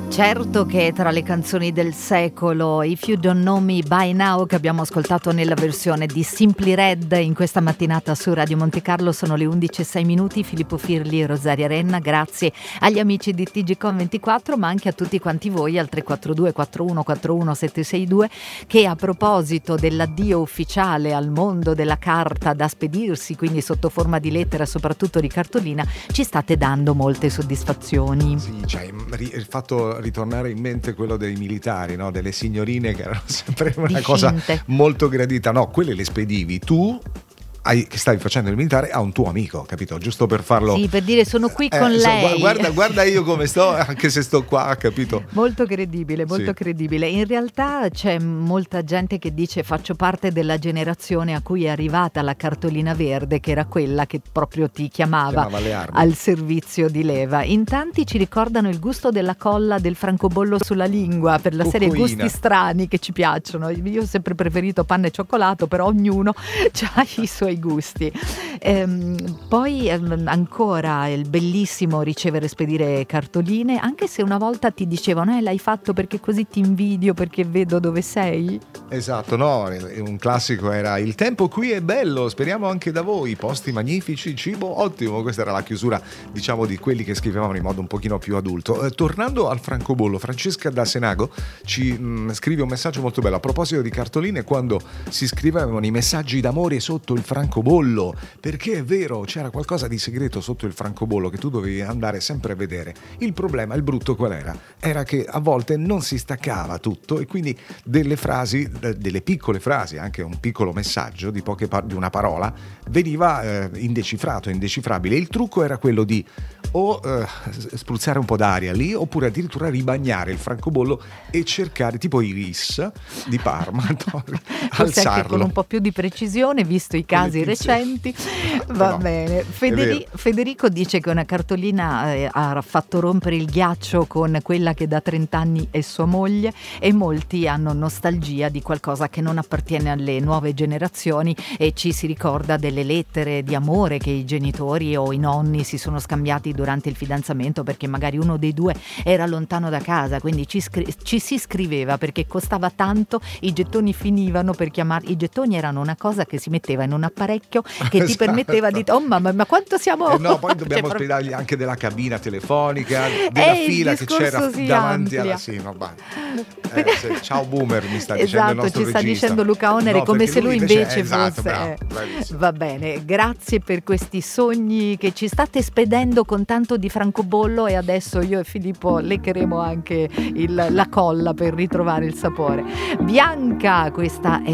Certo che tra le canzoni del secolo, If You Don't Know Me By Now, che abbiamo ascoltato nella versione di Simply Red in questa mattinata su Radio Monte Carlo, sono le 11:06. Filippo Firli e Rosaria Renna, grazie agli amici di TGCOM24, ma anche a tutti quanti voi al 342 41 41 762, che a proposito dell'addio ufficiale al mondo della carta da spedirsi, quindi sotto forma di lettera, soprattutto di cartolina, ci state dando molte soddisfazioni. Sì, cioè, il fatto ritornare in mente quello dei militari, no? Delle signorine che erano sempre una cosa molto gradita. No, quelle le spedivi tu che stavi facendo il militare a un tuo amico, capito? Giusto per farlo. Sì, per dire sono qui con lei. Guarda io come sto, anche se sto qua, capito? Molto credibile, molto credibile. In realtà c'è molta gente che dice faccio parte della generazione a cui è arrivata la cartolina verde, che era quella che proprio ti chiamava al servizio di leva. In tanti ci ricordano il gusto della colla del francobollo sulla lingua, per la serie gusti strani che ci piacciono. Io ho sempre preferito panna e cioccolato, però ognuno ha i suoi gusti. Poi ancora il bellissimo ricevere e spedire cartoline, anche se una volta ti dicevano l'hai fatto perché così ti invidio, perché vedo dove sei. Esatto, no, un classico era il tempo qui è bello, speriamo anche da voi, posti magnifici, cibo ottimo. Questa era la chiusura, diciamo, di quelli che scrivevano in modo un pochino più adulto. Tornando al francobollo, Francesca da Senago ci scrive un messaggio molto bello a proposito di cartoline, quando si scrivevano i messaggi d'amore sotto il francobollo, perché è vero, c'era qualcosa di segreto sotto il francobollo che tu dovevi andare sempre a vedere. Il problema, il brutto qual era? Era che a volte non si staccava tutto, e quindi delle frasi, delle piccole frasi, anche un piccolo messaggio di di una parola veniva indecifrato, indecifrabile. Il trucco era quello di spruzzare un po' d'aria lì, oppure addirittura ribagnare il francobollo e cercare, tipo i RIS di Parma, alzarlo anche con un po' più di precisione, visto i casi recenti. Va bene. Federico dice che una cartolina ha fatto rompere il ghiaccio con quella che da 30 anni è sua moglie, e molti hanno nostalgia di qualcosa che non appartiene alle nuove generazioni, e ci si ricorda delle lettere di amore che i genitori o i nonni si sono scambiati durante il fidanzamento, perché magari uno dei due era lontano da casa, quindi ci si scriveva perché costava tanto, i gettoni finivano per chiamare. I gettoni erano una cosa che si metteva in un apparecchio che ti permetteva di oh mamma, ma quanto siamo no, poi dobbiamo spiegargli anche della cabina telefonica, della fila che c'era davanti alla ciao boomer, mi sta dicendo il nostro ci sta regista. Dicendo Luca Onere, come se lui invece fosse bravo, va bene, grazie per questi sogni che ci state spedendo con tanto di francobollo, e adesso io e Filippo leccheremo anche la colla per ritrovare il sapore. Bianca, questa è